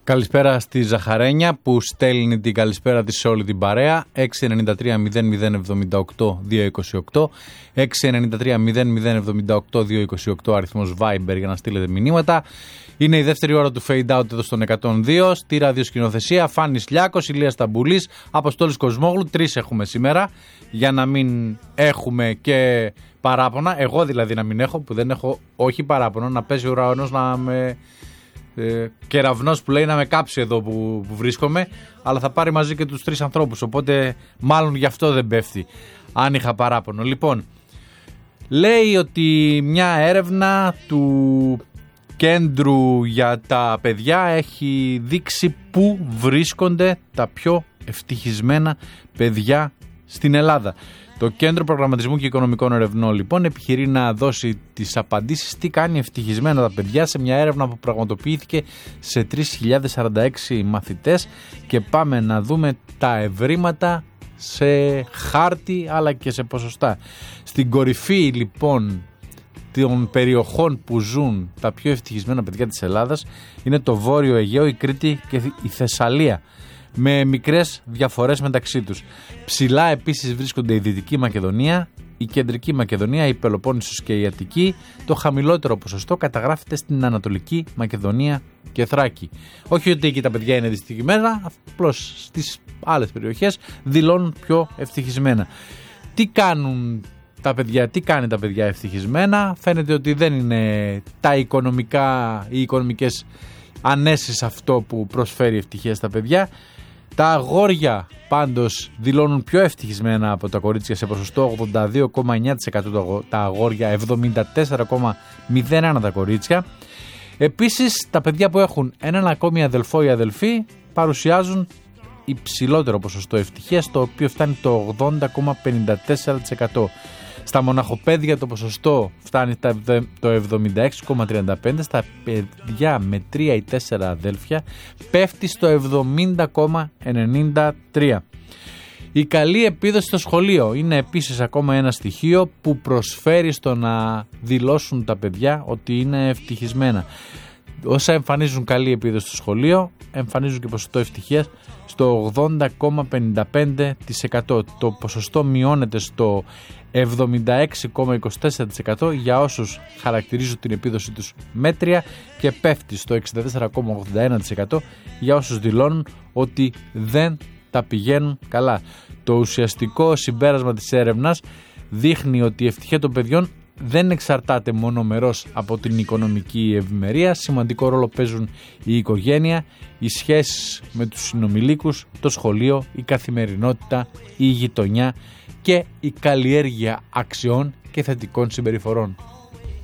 Καλησπέρα στη Ζαχαρένια που στέλνει την καλησπέρα της σε όλη την παρέα. 693-0078-228 693-0078-228 αριθμός Viber για να στείλετε μηνύματα. Είναι η δεύτερη ώρα του Fade Out εδώ στον 102. Στη ραδιοσκηνοθεσία Φάνης Λιάκος, Ηλίας Ταμπουλής, Αποστόλης Κοσμόγλου. 3 έχουμε σήμερα για να μην έχουμε και παράπονα. Εγώ δηλαδή να μην έχω, που δεν έχω όχι παράπονα, να παίζει ο ουρανός να με... κεραυνός που λέει να με κάψει εδώ που βρίσκομαι, αλλά θα πάρει μαζί και τους 3 ανθρώπους, οπότε μάλλον γι' αυτό δεν πέφτει αν είχα παράπονο. Λοιπόν, λέει ότι μια έρευνα του Κέντρου για τα παιδιά έχει δείξει πού βρίσκονται τα πιο ευτυχισμένα παιδιά στην Ελλάδα. Το Κέντρο Προγραμματισμού και Οικονομικών Ερευνών λοιπόν επιχειρεί να δώσει τις απαντήσεις τι κάνει ευτυχισμένα τα παιδιά σε μια έρευνα που πραγματοποιήθηκε σε 3.046 μαθητές και πάμε να δούμε τα ευρήματα σε χάρτη αλλά και σε ποσοστά. Στην κορυφή λοιπόν των περιοχών που ζουν τα πιο ευτυχισμένα παιδιά της Ελλάδας είναι το Βόρειο Αιγαίο, η Κρήτη και η Θεσσαλία, με μικρές διαφορές μεταξύ τους. Ψηλά επίσης βρίσκονται η Δυτική Μακεδονία, η Κεντρική Μακεδονία, η Πελοπόννησος και η Αττική. Το χαμηλότερο ποσοστό καταγράφεται στην Ανατολική Μακεδονία και Θράκη. Όχι ότι εκεί τα παιδιά είναι δυστυχημένα, απλώς στις άλλες περιοχές δηλώνουν πιο ευτυχισμένα. Τι κάνουν τα παιδιά, τι κάνει τα παιδιά ευτυχισμένα? Φαίνεται ότι δεν είναι οι οικονομικές ανέσεις αυτό που προσφέρει ευτυχία στα παιδιά. Τα αγόρια πάντως δηλώνουν πιο ευτυχισμένα από τα κορίτσια σε ποσοστό 82,9% τα αγόρια, 74,01% τα κορίτσια. Επίσης τα παιδιά που έχουν έναν ακόμη αδελφό ή αδελφή παρουσιάζουν υψηλότερο ποσοστό ευτυχίας, το οποίο φτάνει το 80,54%. Στα μοναχοπαίδια το ποσοστό φτάνει το 76,35%, στα παιδιά με 3 ή 4 αδέλφια πέφτει στο 70,93%. Η καλή επίδοση στο σχολείο είναι επίσης ακόμα ένα στοιχείο που προσφέρει στο να δηλώσουν τα παιδιά ότι είναι ευτυχισμένα. Όσα εμφανίζουν καλή επίδοση στο σχολείο εμφανίζουν και ποσοστό ευτυχίας στο 80,55%. Το ποσοστό μειώνεται στο 76,24% για όσους χαρακτηρίζουν την επίδοση τους μέτρια και πέφτει στο 64,81% για όσους δηλώνουν ότι δεν τα πηγαίνουν καλά. Το ουσιαστικό συμπέρασμα της έρευνας δείχνει ότι η ευτυχία των παιδιών δεν εξαρτάται μονομερώς από την οικονομική ευημερία. Σημαντικό ρόλο παίζουν η οικογένεια, οι σχέσεις με τους συνομιλίκους, το σχολείο, η καθημερινότητα, η γειτονιά και η καλλιέργεια αξιών και θετικών συμπεριφορών.